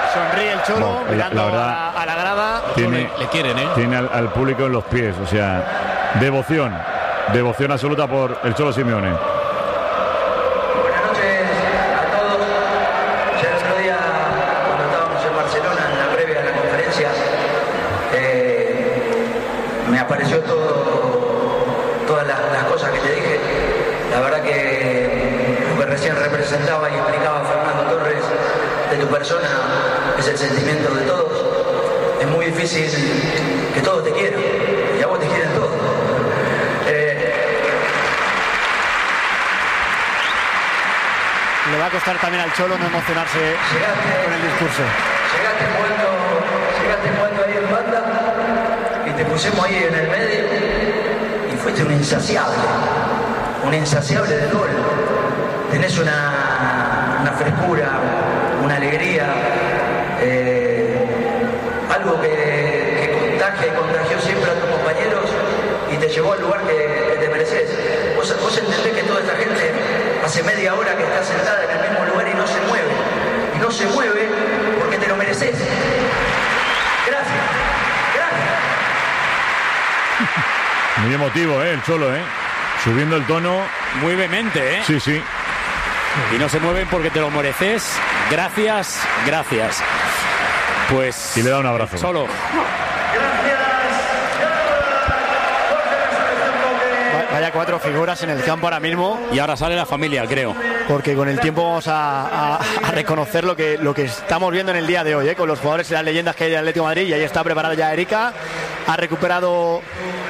Sonríe el Cholo, mirando la verdad, a la grada. Le quieren, ¿eh? Tiene al público en los pies, o sea, devoción absoluta por el Cholo Simeone. Buenas noches a todos. Ya el otro día, cuando estábamos en Barcelona, en la previa de la conferencia, me apareció todas las cosas que te dije. La verdad que lo que recién representaba y explicaba Fernando Torres de tu persona es el sentimiento de todos. Es muy difícil que todos te quieran, y a vos te quieren todos. Le va a costar también al Cholo no emocionarse con el discurso. Llegaste jugando ahí en banda y te pusimos ahí en el medio y fuiste un insaciable del gol. Tenés una frescura, una alegría, algo que contagió siempre a tus compañeros y te llevó al lugar que te mereces. Vos entendés que toda esta gente hace media hora que está sentada en el mismo lugar y no se mueve. Y no se mueve porque te lo mereces. Gracias. Muy emotivo, el Cholo, subiendo el tono. Muy vehemente, Sí. Y no se mueven porque te lo mereces. Gracias. Pues... Y le da un abrazo. Cholo. Vaya 4 figuras en el campo ahora mismo. Y ahora sale la familia, creo. Porque con el tiempo vamos a reconocer lo que estamos viendo en el día de hoy, con los jugadores y las leyendas que hay del Atlético de Madrid. Y ahí está preparada ya Erika. No ha recuperado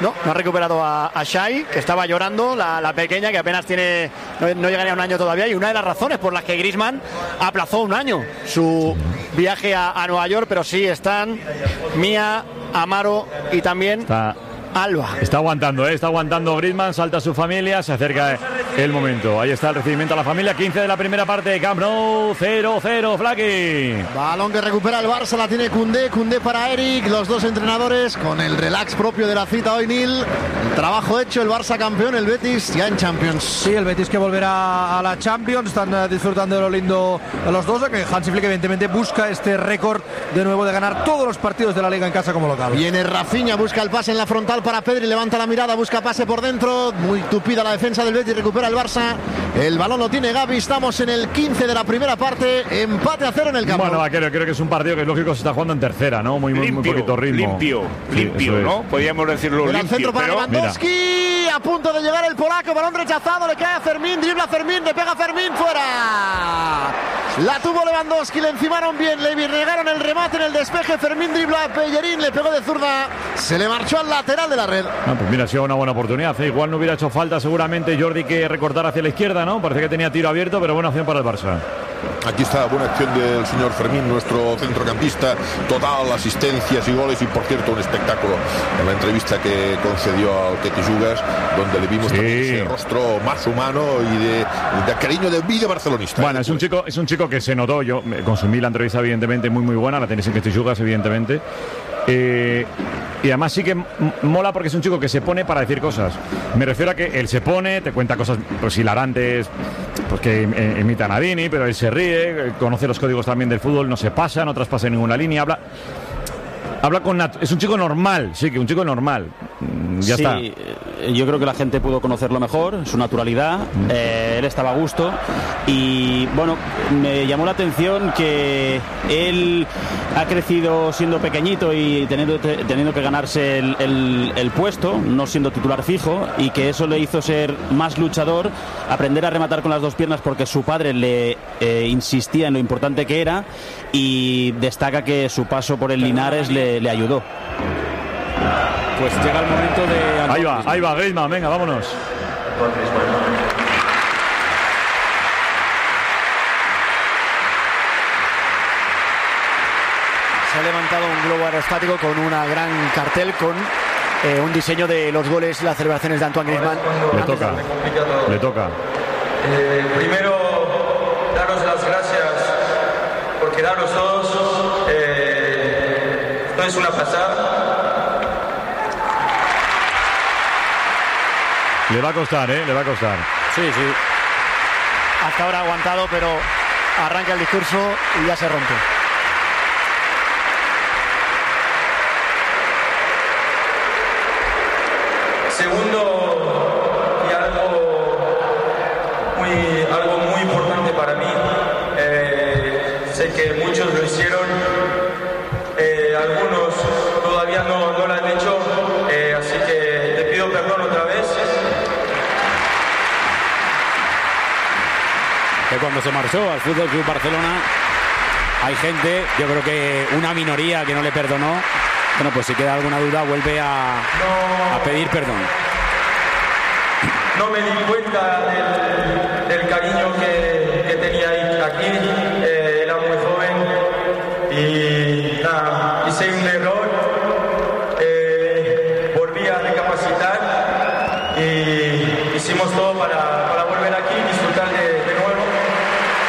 a Shai, que estaba llorando, la pequeña, que apenas no llegaría a un año todavía. Y una de las razones por las que Griezmann aplazó un año su viaje a Nueva York. Pero sí están Mía, Amaro y también Alba. Está aguantando Griezmann, salta su familia, se acerca el momento. Ahí está el recibimiento a la familia, 15 de la primera parte de Camp Nou, 0-0, Flaky. Balón que recupera el Barça, la tiene Koundé para Eric, los dos entrenadores con el relax propio de la cita hoy, Nil. El trabajo hecho, el Barça campeón, el Betis ya en Champions. Sí, el Betis que volverá a la Champions, están disfrutando de lo lindo los dos, que Hansi Flick evidentemente busca este récord de nuevo de ganar todos los partidos de la Liga en casa como local. Viene Rafinha, busca el pase en la frontal para Pedri, levanta la mirada, busca pase por dentro, muy tupida la defensa del Betis, recupera el Barça, el balón lo tiene Gavi, estamos en el 15 de la primera parte, empate a 0 en el campo. Bueno, creo que es un partido que es lógico, se está jugando en tercera, ¿no? Muy poquito ritmo. Limpio, ¿no? Podríamos decirlo limpio. El centro para Lewandowski, a punto de llegar el polaco, balón rechazado, le cae a Fermín, dribla Fermín, le pega Fermín, fuera. La tuvo Lewandowski, le encimaron bien, le negaron el remate en el despeje, Fermín dribla a Pellerín, le pegó de zurda, se le marchó al lateral de la red. Pues mira, ha sido una buena oportunidad. Igual no hubiera hecho falta seguramente Jordi que recortar hacia la izquierda, ¿no? Parece que tenía tiro abierto, pero buena opción para el Barça. Aquí está la buena acción del señor Fermín, nuestro centrocampista, total, asistencias y goles, y por cierto un espectáculo en la entrevista que concedió al Quetijugas, donde le vimos también ese rostro más humano y de cariño de vida barcelonista. Bueno, es un chico que se notó, yo consumí la entrevista evidentemente muy buena, la tenéis en Quetijugas evidentemente. Y además sí que mola porque es un chico que se pone para decir cosas. Me refiero a que él se pone, te cuenta cosas pues hilarantes, pues que imitan a Dini, pero él se ríe, conoce los códigos también del fútbol, no se pasa, no traspasa ninguna línea, habla con es un chico normal, sí, que un chico normal. Ya sí, está. Yo creo que la gente pudo conocerlo mejor, su naturalidad, él estaba a gusto y bueno, me llamó la atención que él ha crecido siendo pequeñito y teniendo que ganarse el puesto, no siendo titular fijo, y que eso le hizo ser más luchador, aprender a rematar con las dos piernas porque su padre le insistía en lo importante que era, y destaca que su paso por el Linares le ayudó. Pues llega el momento de... Ahí va Griezmann, venga, vámonos. Se ha levantado un globo aerostático con una gran cartel con un diseño de los goles y las celebraciones de Antoine Griezmann. Le toca. Primero, daros las gracias por quedaros todos. Esto es una pasada. Le va a costar, le va a costar. Sí. Hasta ahora ha aguantado, pero arranca el discurso y ya se rompe. Segundo, y algo muy importante para mí, sé que muchos lo hicieron, algunos todavía no lo han hecho, así que te pido perdón otra vez. Que cuando se marchó al Fútbol Club Barcelona hay gente, yo creo que una minoría que no le perdonó. Bueno, pues si queda alguna duda vuelve a pedir perdón. No me di cuenta del cariño que tenía aquí.